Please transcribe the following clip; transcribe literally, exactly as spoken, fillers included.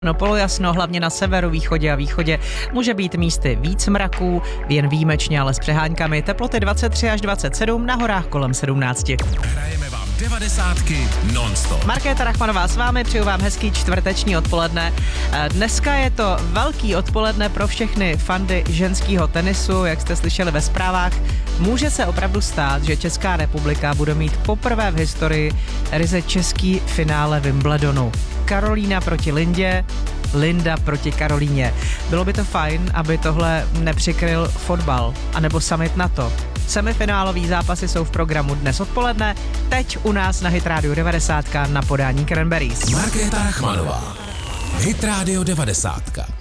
No polojasno, hlavně na severu, východě a východě. Může být místy víc mraků, jen výjimečně, ale s přeháňkami. Teploty dvacet tři až dvacet sedm, na horách kolem sedmnáct. Hrajeme vám devadesátky non-stop. Markéta Rachmanová s vámi, přeju vám hezký čtvrteční odpoledne. Dneska je to velký odpoledne pro všechny fandy ženského tenisu, jak jste slyšeli ve zprávách. Může se opravdu stát, že Česká republika bude mít poprvé v historii ryze český finále Wimbledonu. Karolína proti Lindě, Linda proti Karolíně. Bylo by to fajn, aby tohle nepřikryl fotbal, anebo summit NATO. Semifinálový zápasy jsou v programu dnes odpoledne, teď u nás na Hit Radio devadesát na podání Cranberries. Markéta Rachmanová, Hit Radio devadesát.